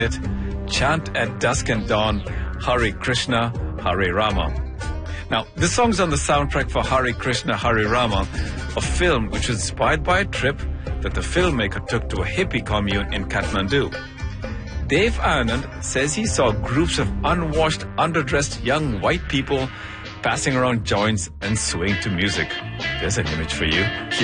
it, Chant at Dusk and Dawn, Hare Krishna, Hare Rama. Now, this song's on the soundtrack for Hare Krishna, Hare Rama, a film which was inspired by a trip that the filmmaker took to a hippie commune in Kathmandu. Dave Anand says he saw groups of unwashed, underdressed young white people passing around joints and swaying to music. There's an image for you.